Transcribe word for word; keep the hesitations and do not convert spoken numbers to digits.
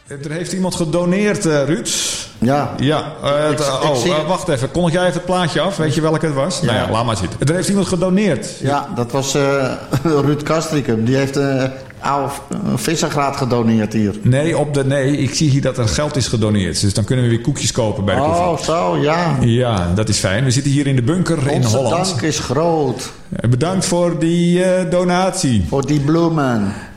Er heeft iemand gedoneerd, uh, Ruud. Ja. Ja. Uh, ik, oh, ik zie... uh, wacht even. Kondig jij even het plaatje af? Weet je welke het was? Ja. Nou ja, laat maar zitten. Er heeft iemand gedoneerd. Ja, dat was uh, Ruud Kastrikum. Die heeft een uh, oude vissergraat gedoneerd hier. Nee, op de, nee, ik zie hier dat er geld is gedoneerd. Dus dan kunnen we weer koekjes kopen bij de koffie. Oh, zo, ja. Ja, dat is fijn. We zitten hier in de bunker Onze in Holland. Onze dank is groot. Bedankt voor die uh, donatie. Voor die bloemen.